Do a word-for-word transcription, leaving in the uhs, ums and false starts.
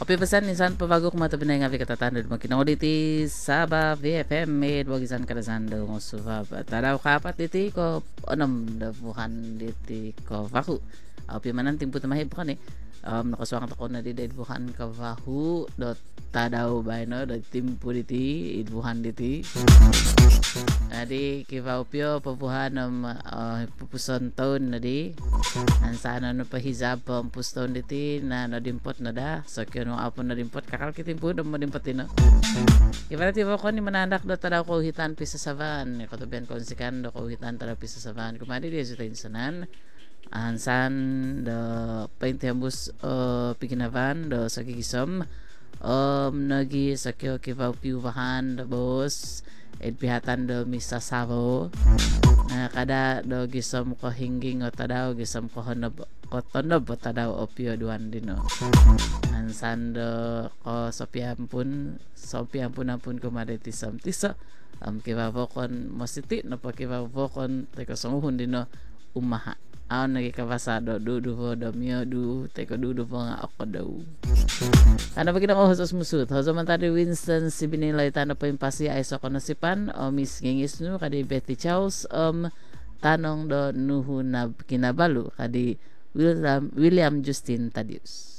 Opi pesan insan pabago kumata binay nga katatando magkinang diti Saba V F M made wagisan kadasando mo suva taraw kapat diti ko onam da bukan diti ko vaku. Opi manan timpo tamahib kan eh. Um, nakaswang ako na di dahil bukan kavahu dot tadaw ba no dot timpo diti idbuhan diti adi kivaupyo pabuhan ng uh, pupuson taon na di ang sana no pahizab pa ang puston diti na nadimpot na da so kyo no apon nadimpot kakal kitimpo na madimpot no kivara tiba ko ni mananak do tadaw ko hitan pisa savan katubian ko sikan do ko hitan tadaw pisa savan kumadi di sa insanan ansan do paintembus uh, piginavan do sa gigisom um nagi sa kyo kivaw piubahan do bos edpihatan do misa savo na kada do gisom ko hingging o tadaw gisom ko honob ko tonob o tadaw opio duan dino ansan do ko sopiampun sopiampun ampun kumadeti som tiso um kivaw kon mositi no pa kivaw kon teko songuhun dino umaha aon nagi kabasado dudu po do mio du teko dudu po nga ako daw ano ba kinang osos musut hoso man tadi Winston si binilay tano po yung pasi ay so konosipan o Miss Gingis nu kadi Betty Charles um tanong do nuhu na kinabalu kadi William, William Justin Tadius.